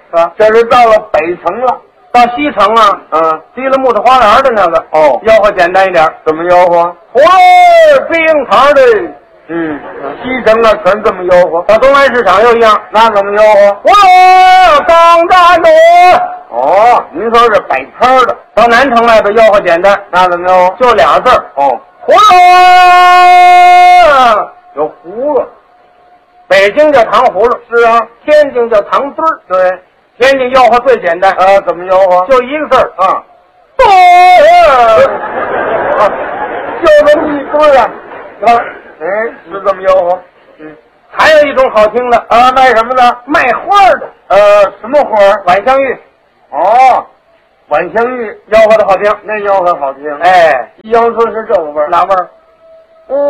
啊， 这是到了北城了。 到西城啊，提了木头花篮的那个， 哦， 吆喝简单一点， 怎么吆喝？ 葫芦冰糖的。 西城啊，全这么吆喝。 到东安市场又一样， 那怎么吆喝？ 葫芦刚炸油。 哦，您说是摆摊的。 到南城那边吆喝简单， 那怎么吆喝？ 就俩字儿。 哦， 葫芦。 有葫芦。 北京叫糖葫芦， 是啊。 天津叫糖墩儿。 对。 天津吆喝最简单怎么吆喝？ 就一个字儿啊， 墩儿，就这么一堆啊。是这么吆喝。 还有一种好听的卖什么的？ 卖花的。 什么花？ 晚香玉。 哦，晚香玉吆喝的好听， 那吆喝好听。 哎， 一吆喝是这个味儿， 哪味儿？